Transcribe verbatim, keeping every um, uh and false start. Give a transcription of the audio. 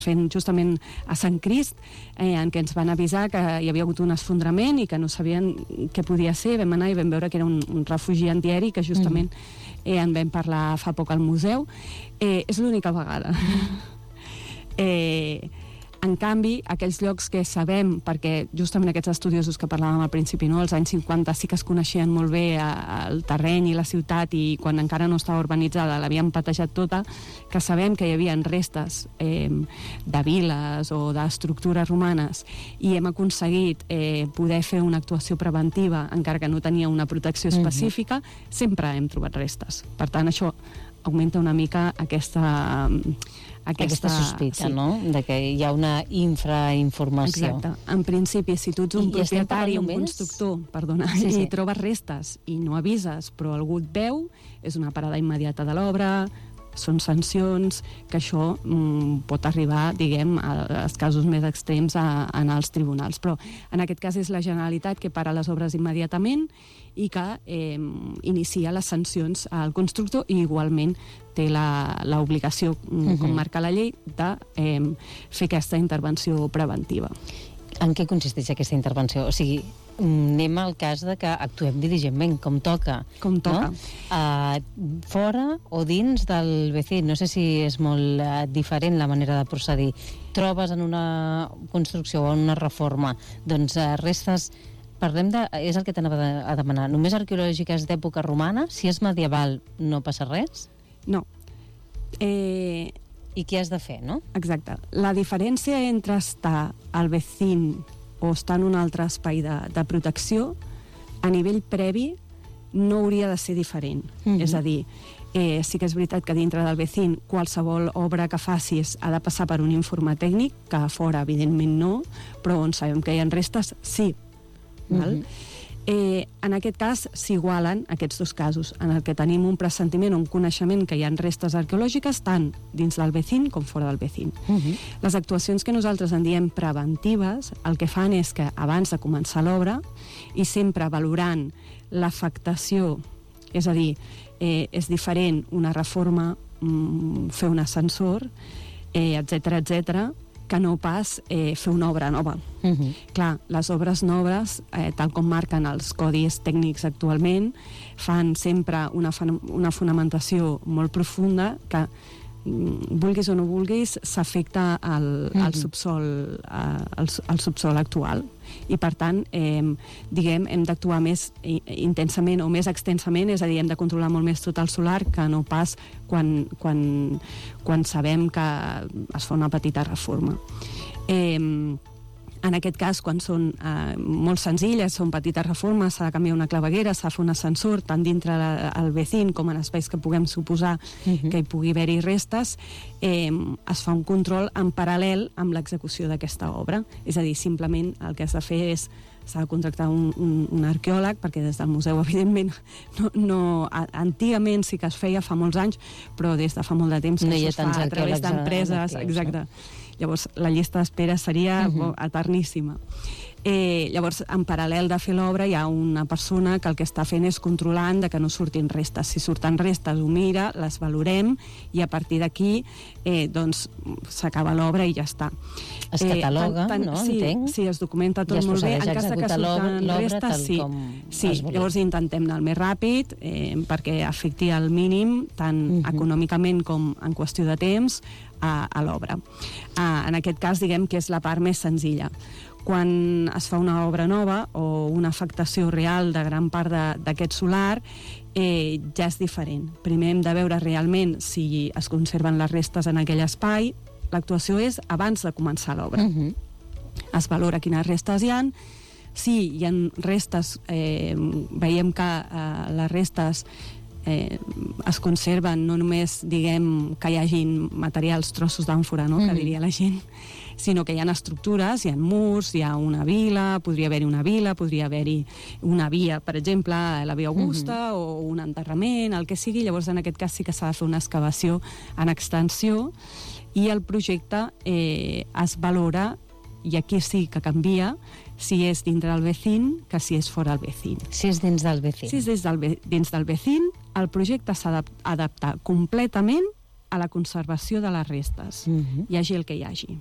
fent justament a Sant Crist, eh, en què ens van avisar que hi havia hagut un esfondrament i que no sabien què podia ser. Vam anar i vam veure que era un, un refugi antiaeri, que justament eh, en vam parlar fa poc al museu. Eh, és l'única vegada. eh, En canvi, aquells llocs que sabem, perquè justament aquests estudiosos que parlàvem al principi, no, als anys cinquanta sí que es coneixien molt bé el terreny i la ciutat, i quan encara no estava urbanitzada l'havien patejat tota, que sabem que hi havia restes eh, de viles o d'estructures romanes, i hem aconseguit eh, poder fer una actuació preventiva, encara que no tenia una protecció específica, uh-huh. sempre hem trobat restes. Per tant, això augmenta una mica aquesta... Aquesta, aquesta sospita, sí. no?, de que hi ha una infrainformació. Exacte. En principi, si tu ets un I propietari, un constructor, perdona, sí, sí. i trobes restes i no avises, però algú et veu, és una parada immediata de l'obra, són sancions, que això mm, pot arribar, diguem, als casos més extrems a, a anar als tribunals. Però en aquest cas és la Generalitat que para les obres immediatament i que eh, inicia les sancions al constructor, i igualment té l'obligació, uh-huh. com marca la llei, de eh, fer aquesta intervenció preventiva. En què consisteix aquesta intervenció? O sigui, anem al cas de que actuem diligentment, com toca. Com toca. No? Uh, fora o dins del vecí. No sé si és molt uh, diferent la manera de procedir. Trobes en una construcció o en una reforma doncs uh, restes... Parlem de... És el que t'anava a demanar. Només arqueològiques d'època romana? Si és medieval, no passa res? No. Eh... I què has de fer, no? Exacte. La diferència entre estar al vecín o estar en un altre espai de, de protecció, a nivell previ, no hauria de ser diferent. Mm-hmm. És a dir, eh, sí que és veritat que dintre del vecín qualsevol obra que facis ha de passar per un informe tècnic, que a fora, evidentment, no, però on sabem que hi ha restes, sí. Val? Mm-hmm. Eh, en aquest cas s'igualen aquests dos casos, en el que tenim un pressentiment o un coneixement que hi ha restes arqueològiques tant dins del vecín com fora del vecín. Uh-huh. Les actuacions que nosaltres en diem preventives el que fan és que abans de començar l'obra, i sempre valorant l'afectació, és a dir, eh, és diferent una reforma, mm, fer un ascensor, eh, etcètera, etcètera, que no pas eh, fer una obra nova. Uh-huh. Clar, les obres noves, eh, tal com marquen els codis tècnics actualment, fan sempre una, una fonamentació molt profunda que, vulguis o no vulguis, s'afecta al, uh-huh. al, subsol, al, al subsol actual. I per tant, eh, diguem, hem d'actuar més intensament o més extensament, és a dir, hem de controlar molt més tot el solar que no pas quan, quan, quan sabem que es fa una petita reforma. Eh, En aquest cas, quan són eh, molt senzilles, són petites reformes, s'ha de canviar una claveguera, s'ha de fer un ascensor, tant dintre el vecín com en espais que puguem suposar uh-huh. que hi pugui haver-hi restes, eh, es fa un control en paral·lel amb l'execució d'aquesta obra. És a dir, simplement el que has de fer és s'ha de contractar un, un, un arqueòleg, perquè des del museu, evidentment, no, no, antigament sí que es feia fa molts anys, però des de fa molt de temps que no això es fa a través d'empreses, exacte. Llavors, la llista d'espera seria uh-huh. eterníssima. Eh, llavors, en paral·lel de fer l'obra, hi ha una persona que el que està fent és controlant de que no surtin restes. Si surten restes, ho mira, les valorem, i a partir d'aquí eh, doncs, s'acaba l'obra i ja està. Es cataloga, eh, tant, tant, no? Sí, Entenc. sí, es documenta tot molt bé. En cas de que surten restes, sí. sí. Llavors intentem anar el més ràpid eh, perquè afecti al mínim, tant uh-huh. econòmicament com en qüestió de temps, a, a l'obra. Ah, en aquest cas, diguem que és la part més senzilla. Quan es fa una obra nova o una afectació real de gran part d'aquest solar, eh, ja és diferent. Primer hem de veure realment si es conserven les restes en aquell espai. L'actuació és abans de començar l'obra. Uh-huh. Es valora quines restes hi ha. Si hi ha restes, eh, veiem que eh, les restes Eh, es conserven, no només diguem que hi hagin materials, trossos d'àmfora, no? mm. que diria la gent, sinó que hi ha estructures, hi ha murs, hi ha una vila, podria haver-hi una vila, podria haver-hi una via, per exemple, la via Augusta, mm. o un enterrament, el que sigui. Llavors en aquest cas sí que s'ha de fer una excavació en extensió, i el projecte eh, es valora, i aquí sí que canvia, si és dintre del vecín que si és fora del vecín. Si és dins del vecín. Si és dins del, dins del vecín, el projecte s'ha d'adaptar completament a la conservació de les restes, Uh-huh. hi hagi el que hi hagi.